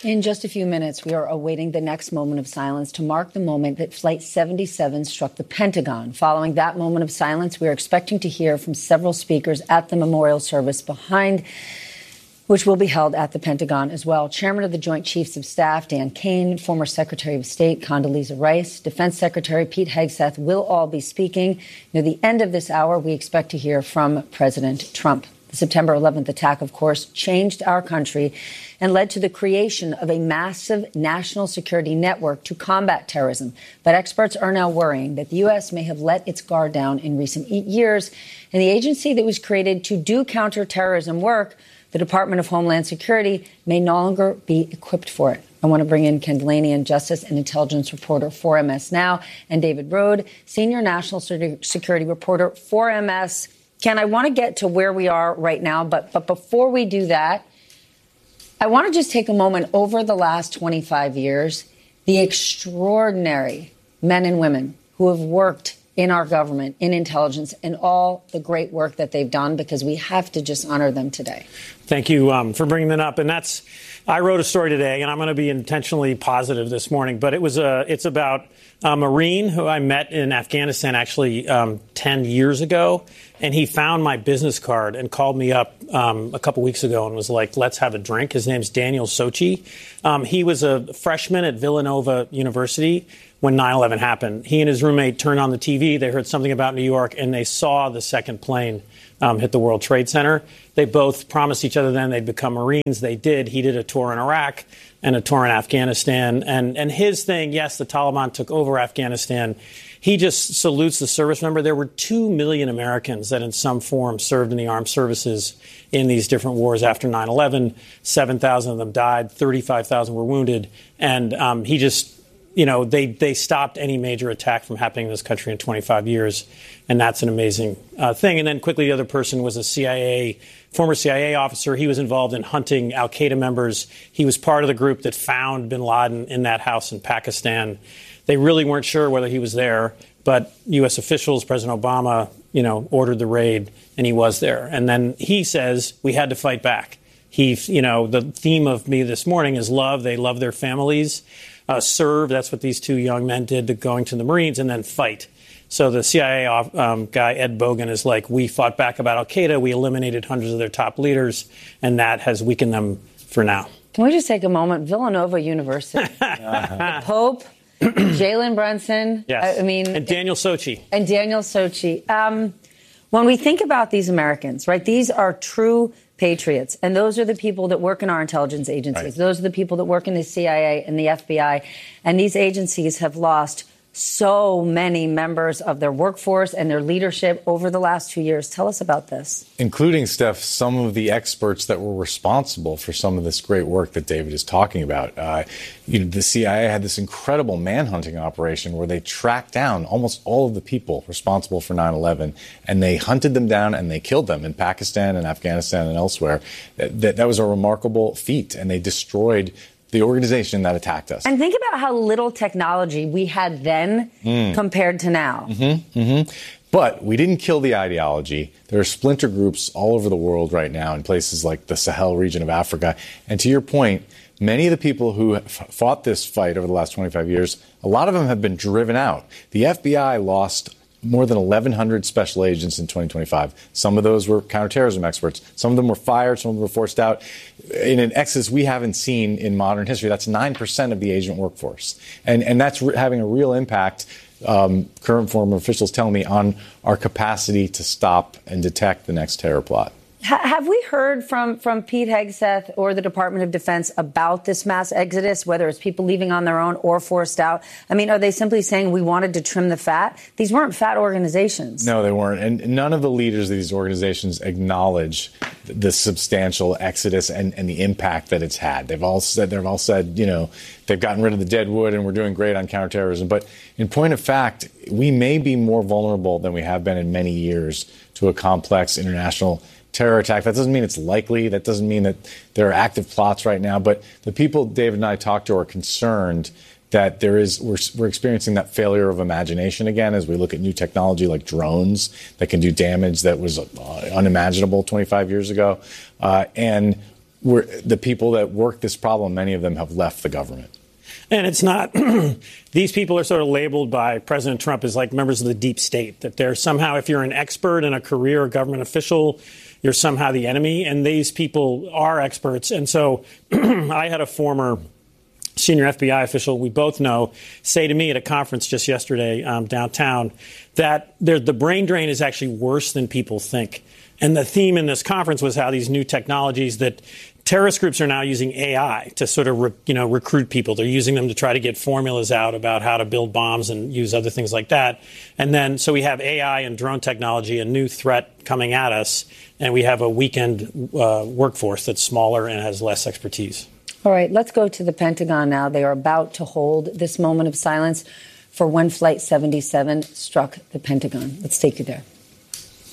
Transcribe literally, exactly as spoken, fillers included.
In just a few minutes, we are awaiting the next moment of silence to mark the moment that Flight seventy-seven struck the Pentagon. Following that moment of silence, we are expecting to hear from several speakers at the memorial service behind, which will be held at the Pentagon as well. Chairman of the Joint Chiefs of Staff, Dan Kane, former Secretary of State Condoleezza Rice, Defense Secretary Pete Hegseth will all be speaking. Near the end of this hour, we expect to hear from President Trump. The September eleventh attack, of course, changed our country and led to the creation of a massive national security network to combat terrorism. But experts are now worrying that the U S may have let its guard down in recent years, and the agency that was created to do counterterrorism work, the Department of Homeland Security, may no longer be equipped for it. I want to bring in Ken Dilanian, Justice and Intelligence Reporter for M S Now, and David Rohde, Senior National Security Reporter for M S. Ken, I want to get to where we are right now, but, but before we do that, I want to just take a moment. Over the last twenty-five years, the extraordinary men and women who have worked in our government, in intelligence, and all the great work that they've done, because we have to just honor them today. Thank you um, for bringing that up. And that's, I wrote a story today, and I'm going to be intentionally positive this morning, but it was a, it's about a Marine who I met in Afghanistan actually um, ten years ago. And he found my business card and called me up um, a couple weeks ago and was like, let's have a drink. His name's Daniel Sochi. Um, he was a freshman at Villanova University when nine eleven happened. He and his roommate turned on the T V. They heard something about New York, and they saw the second plane um, hit the World Trade Center. They both promised each other then they'd become Marines. They did. He did a tour in Iraq and a tour in Afghanistan. And, and his thing, yes, the Taliban took over Afghanistan. He just salutes the service member. There were two million Americans that in some form served in the armed services in these different wars after nine eleven. seven thousand of them died. thirty-five thousand were wounded. And um, he just, you know, they, they stopped any major attack from happening in this country in twenty-five years. And that's an amazing uh, thing. And then quickly, the other person was a C I A, former C I A officer. He was involved in hunting al-Qaeda members. He was part of the group that found bin Laden in that house in Pakistan. They really weren't sure whether he was there, but U S officials, President Obama, you know, ordered the raid, and he was there. And then he says we had to fight back. He, you know, the theme of me this morning is love. They love their families, uh, serve. That's what these two young men did, to going to the Marines, and then fight. So the C I A um, guy, Ed Bogan, is like, we fought back about al-Qaeda. We eliminated hundreds of their top leaders, and that has weakened them for now. Can we just take a moment? Villanova University, the Pope, Jalen Brunson. Yes. I mean, and Daniel Sochi. And Daniel Sochi. Um, when we think about these Americans, right, these are true patriots. And those are the people that work in our intelligence agencies. Right. Those are the people that work in the C I A and the F B I. And these agencies have lost so many members of their workforce and their leadership over the last two years. Tell us about this. Including, Steph, some of the experts that were responsible for some of this great work that David is talking about. Uh, you know, the C I A had this incredible manhunting operation where they tracked down almost all of the people responsible for nine eleven, and they hunted them down and they killed them in Pakistan and Afghanistan and elsewhere. That, that was a remarkable feat, and they destroyed the organization that attacked us. And think about how little technology we had then mm. compared to now. Mm-hmm, mm-hmm. But we didn't kill the ideology. There are splinter groups all over the world right now in places like the Sahel region of Africa. And to your point, many of the people who f- fought this fight over the last twenty-five years, a lot of them have been driven out. The F B I lost more than eleven hundred special agents in twenty twenty-five. Some of those were counterterrorism experts. Some of them were fired. Some of them were forced out. In an excess we haven't seen in modern history. That's nine percent of the agent workforce. And, and that's re- having a real impact, um, current former officials tell me, on our capacity to stop and detect the next terror plot. Have we heard from, from Pete Hegseth or the Department of Defense about this mass exodus, whether it's people leaving on their own or forced out? I mean, are they simply saying we wanted to trim the fat? These weren't fat organizations. No, they weren't. And none of the leaders of these organizations acknowledge the substantial exodus and, and the impact that it's had. They've all said, they've all said, you know, they've gotten rid of the dead wood and we're doing great on counterterrorism. But in point of fact, we may be more vulnerable than we have been in many years to a complex international terror attack. That doesn't mean it's likely. That doesn't mean that there are active plots right now. But the people David and I talked to are concerned that there is we're, we're experiencing that failure of imagination again as we look at new technology like drones that can do damage that was uh, unimaginable twenty-five years ago. Uh, and we're, the people that work this problem, many of them have left the government. And it's not, these people are sort of labeled by President Trump as like members of the deep state, that they're somehow, if you're an expert and a career government official, you're somehow the enemy. And these people are experts. And so I had a former senior F B I official we both know say to me at a conference just yesterday um, downtown that the brain drain is actually worse than people think. And the theme in this conference was how these new technologies that terrorist groups are now using A I to sort of, re, you know, recruit people. They're using them to try to get formulas out about how to build bombs and use other things like that. And then so we have A I and drone technology, a new threat coming at us, and we have a weakened uh, workforce that's smaller and has less expertise. All right, let's go to the Pentagon now. They are about to hold this moment of silence for when Flight seventy-seven struck the Pentagon. Let's take you there.